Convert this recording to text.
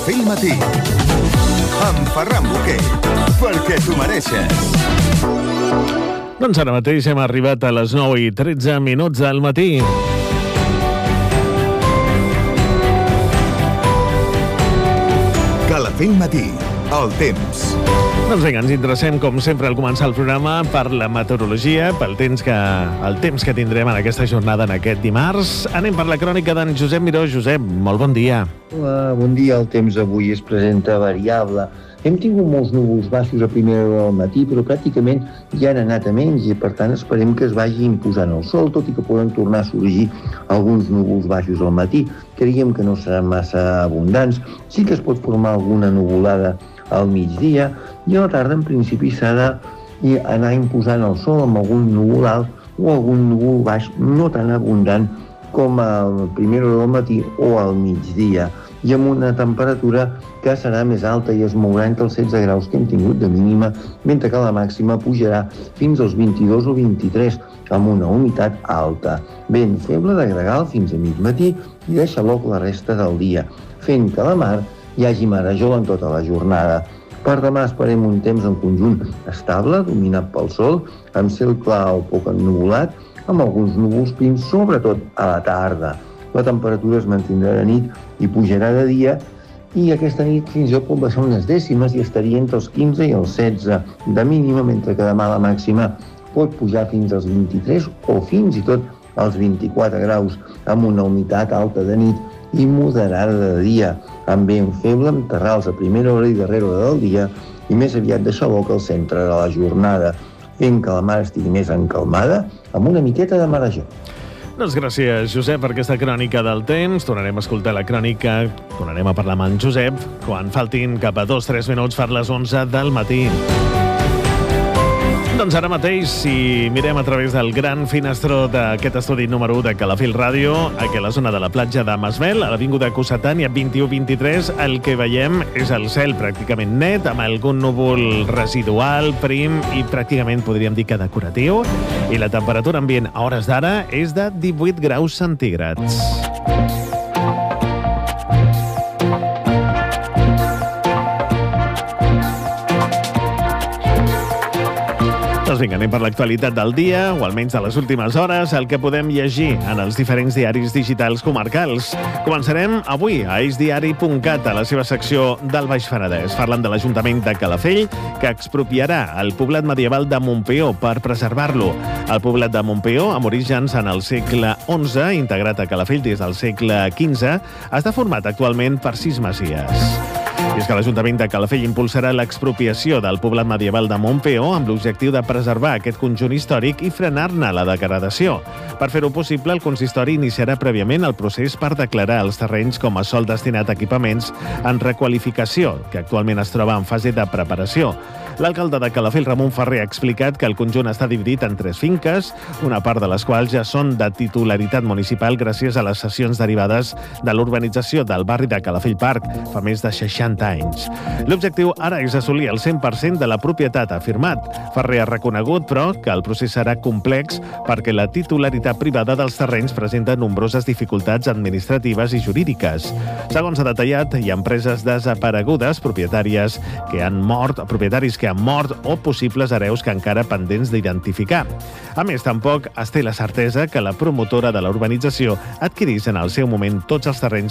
Fer el matí amb Ferran Boquer, perquè t'ho mereixes. Doncs ara mateix hem arribat a les 9:13 del matí. Calafell Matí, el temps. Doncs vinga, ens interessem, com sempre, al començar el programa per la meteorologia, el temps que tindrem en aquesta jornada, en aquest dimarts. Anem per la crònica d'en Josep Miró. Josep, molt bon dia. Hola, bon dia. El temps avui es presenta variable. Hem tingut molts núvols baixos a primera hora del matí, però pràcticament ja han anat a menys i, per tant, esperem que es vagi imposant el sol, tot i que poden tornar a sorgir alguns núvols baixos al matí. Creiem que no seran massa abundants. Sí que es pot formar alguna nuvolada al migdia i a la tarda, en principi, s'ha d'anar imposant el sol amb algun núvol alt o algun núvol baix no tan abundant com a primera hora del matí o al migdia, i amb una temperatura que serà més alta i es mourà entre els 16 graus que hem tingut de mínima, mentre que la màxima pujarà fins als 22 o 23, amb una humitat alta. Vent feble de gregal fins a migmatí i de xaloc la resta del dia, fent que a la mar hi hagi marejol en tota la jornada. Per demà esperem un temps en conjunt estable, dominat pel sol, amb cel clar o poc ennuvolat, amb alguns núvols prims, sobretot a la tarda. La temperatura es mantindrà de nit i pujarà de dia, i aquesta nit fins i tot pot baixar unes dècimes i estaria entre els 15 i els 16 de mínima, mentre que demà la màxima pot pujar fins als 23 o fins i tot als 24 graus, amb una humitat alta de nit i moderada de dia, amb vent feble amb terrals a primera hora i darrera hora del dia i més aviat de xaloc al centre de la jornada, fent que la mar estigui més encalmada amb una miqueta de marejol. Doncs gràcies, Josep, per aquesta crònica del temps. Tornarem a escoltar la crònica, tornarem a parlar amb en Josep quan faltin cap a 2-3 minuts per les 11 del matí. Doncs ara mateix, si mirem a través del gran finestró d'aquest estudi número 1 de Calafell Ràdio, aquí a la zona de la platja de Masvel, a l'avinguda Cossetània 21-23, el que veiem és el cel pràcticament net, amb algun núvol residual, prim i pràcticament podríem dir que decoratiu, i la temperatura ambient a hores d'ara és de 18 graus centígrads. Doncs vinga, anem per l'actualitat del dia, o almenys de les últimes hores, el que podem llegir en els diferents diaris digitals comarcals. Començarem avui a eixdiari.cat, a la seva secció del Baix Penedès. Parlen de l'Ajuntament de Calafell, que expropiarà el poblat medieval de Montpeó per preservar-lo. El poblat de Montpeó, amb orígens en el segle XI, integrat a Calafell des del segle XV, està format actualment per 6 masies. I és que l'Ajuntament de Calafell impulsarà l'expropiació del poblat medieval de Montpeó amb l'objectiu de preservar aquest conjunt històric i frenar-ne la degradació. Per fer-ho possible, el consistori iniciarà prèviament el procés per declarar els terrenys com a sòl destinat a equipaments en requalificació, que actualment es troba en fase de preparació. L'alcalde de Calafell, Ramon Ferrer, ha explicat que el conjunt està dividit en 3 finques, una part de les quals ja són de titularitat municipal gràcies a les cessions derivades de l'urbanització del barri de Calafell Park fa més de 60 anys. L'objectiu ara és assolir el 100% de la propietat, ha afirmat. Ferrer ha reconegut, però, que el procés serà complex perquè la titularitat privada dels terrenys presenta nombroses dificultats administratives i jurídiques. Segons ha detallat, hi ha empreses desaparegudes, propietaris que han mort o possibles hereus que encara pendents d'identificar. A més, tampoc es té la certesa que la promotora de la urbanització adquirís en el seu moment tots els terrenys